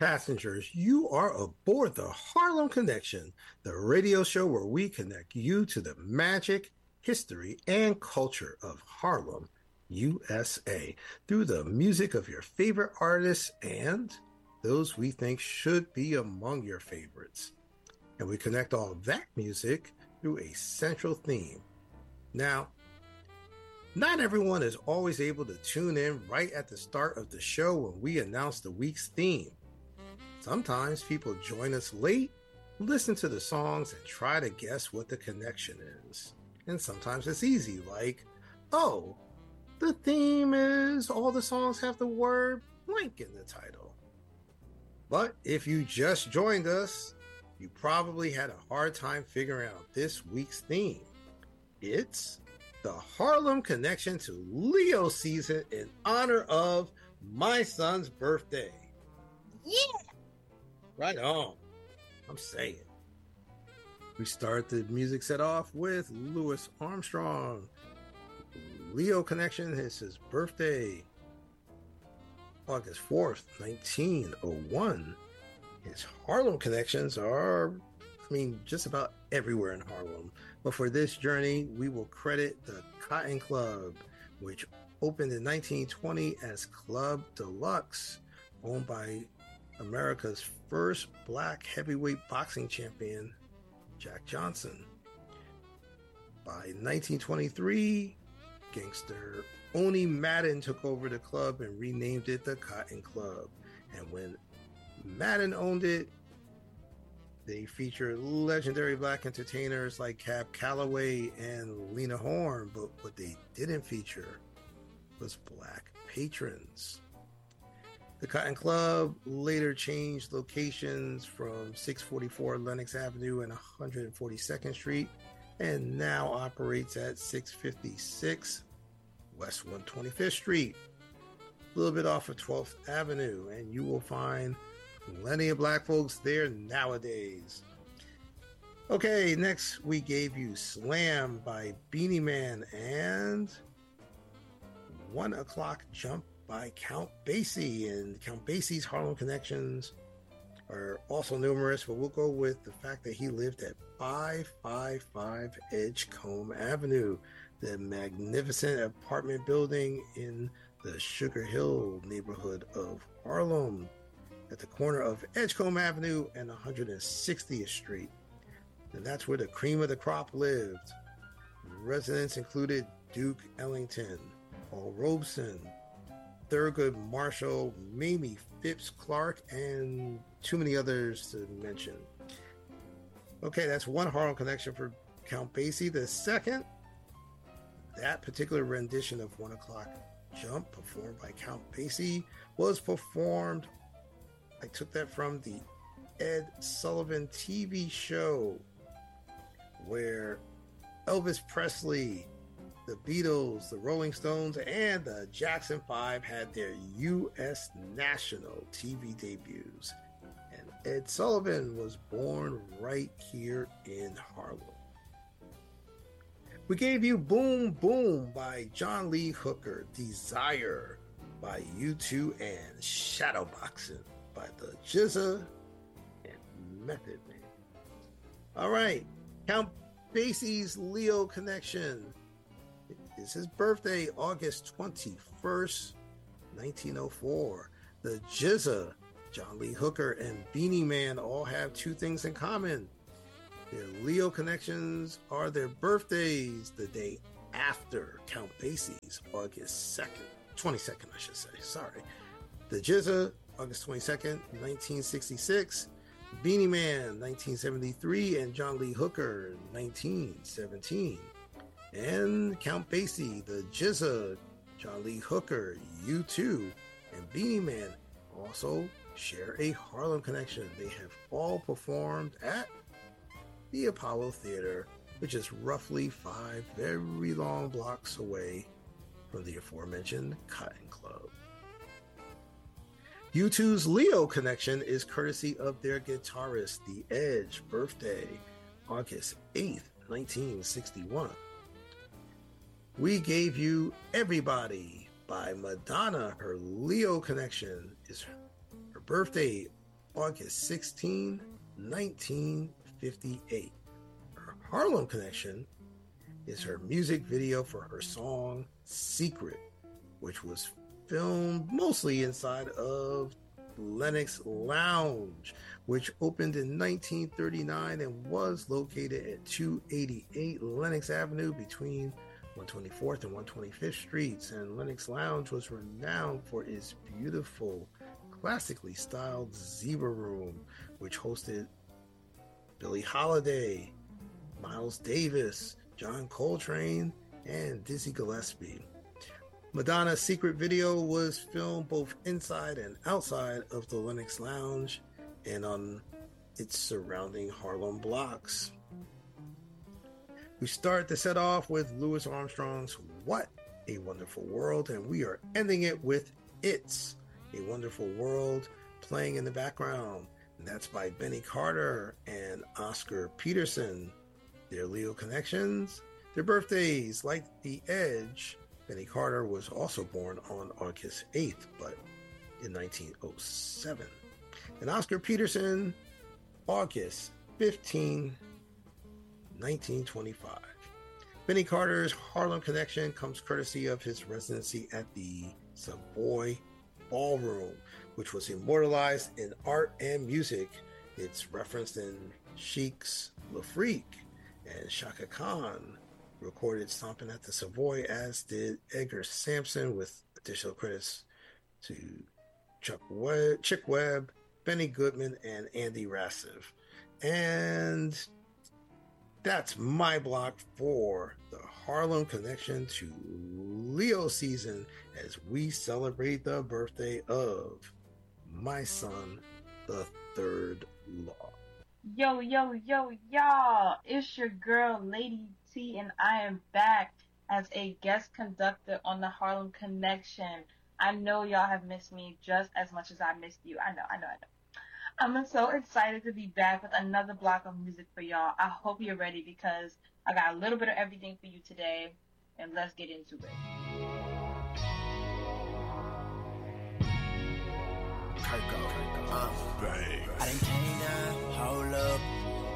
Passengers, you are aboard the Harlem Connection, the radio show where we connect you to the magic, history, and culture of Harlem, USA, through the music of your favorite artists and those we think should be among your favorites. And we connect all that music through a central theme. Now, not everyone is always able to tune in right at the start of the show when we announce the week's theme. Sometimes people join us late, listen to the songs, and try to guess what the connection is. And sometimes it's easy, like, oh, the theme is all the songs have the word blank in the title. But if you just joined us, you probably had a hard time figuring out this week's theme. It's the Harlem Connection to Leo season in honor of my son's birthday. Yeah! Right on. I'm saying. We start the music set off with Louis Armstrong. Leo Connection is his birthday, August 4th, 1901. His Harlem connections are, just about everywhere in Harlem. But for this journey, we will credit the Cotton Club, which opened in 1920 as Club Deluxe, owned by America's first black heavyweight boxing champion, Jack Johnson. By 1923, gangster Oni Madden took over the club and renamed it the Cotton Club. And when Madden owned it, they featured legendary black entertainers like Cab Calloway and Lena Horne, but what they didn't feature was black patrons. The Cotton Club later changed locations from 644 Lenox Avenue and 142nd Street, and now operates at 656 West 125th Street, a little bit off of 12th Avenue, and you will find plenty of black folks there nowadays. Okay, next we gave you Slam by Beanie Man and 1 O'Clock Jump by Count Basie. And Count Basie's Harlem connections are also numerous, but we'll go with the fact that he lived at 555 Edgecombe Avenue, the magnificent apartment building in the Sugar Hill neighborhood of Harlem, at the corner of Edgecombe Avenue and 160th Street. And that's where the cream of the crop lived. Residents included Duke Ellington, Paul Robeson, Thurgood Marshall, Mamie Phipps Clark, and too many others to mention. Okay, that's one Harlem connection for Count Basie. The second, that particular rendition of 1 O'Clock Jump, performed by Count Basie, was performed, I took that from the Ed Sullivan TV show, where Elvis Presley, the Beatles, the Rolling Stones, and the Jackson 5 had their U.S. national TV debuts. And Ed Sullivan was born right here in Harlem. We gave you Boom Boom by John Lee Hooker, Desire by U2, and Shadowboxing by the GZA and Method Man. All right, Count Basie's Leo connection. It is his birthday, August 21st, 1904. The GZA, John Lee Hooker, and Beanie Man all have two things in common. Their Leo connections are their birthdays the day after Count Basie's, August 22nd, I should say. Sorry. The GZA, August 22nd, 1966. Beanie Man, 1973. And John Lee Hooker, 1917. And Count Basie, the GZA, John Lee Hooker, U2, and Beanie Man also share a Harlem connection. They have all performed at the Apollo Theater, which is roughly 5 very long blocks away from the aforementioned Cotton Club. U2's Leo connection is courtesy of their guitarist, The Edge, birthday, August 8th, 1961. We gave you Everybody by Madonna. Her Leo connection is her birthday, August 16, 1958. Her Harlem Connection is her music video for her song Secret, which was filmed mostly inside of Lenox Lounge, which opened in 1939 and was located at 288 Lenox Avenue between 124th and 125th Streets. And Lenox Lounge was renowned for its beautiful, classically styled Zebra Room, which hosted Billie Holiday, Miles Davis, John Coltrane, and Dizzy Gillespie. Madonna's Secret video was filmed both inside and outside of the Lenox Lounge and on its surrounding Harlem blocks. We start the set off with Louis Armstrong's What a Wonderful World, and we are ending it with It's a Wonderful World playing in the background. And that's by Benny Carter and Oscar Peterson. Their Leo connections, their birthdays, like The Edge. Benny Carter was also born on August 8th, but in 1907. And Oscar Peterson, August 15, 1925. Benny Carter's Harlem Connection comes courtesy of his residency at the Savoy Ballroom, which was immortalized in art and music. It's referenced in Chic's Le Freak, and Chaka Khan recorded Stomping at the Savoy, as did Edgar Sampson, with additional credits to Chick Webb, Benny Goodman, and Andy Rassiv. And that's my block for the Harlem Connection to Leo season as we celebrate the birthday of my son, the third law. Yo, y'all. It's your girl, Lady T, and I am back as a guest conductor on the Harlem Connection. I know y'all have missed me just as much as I missed you. I know. I'm so excited to be back with another block of music for y'all. I hope you're ready because I got a little bit of everything for you today, and let's get into it. I done came down, hold up.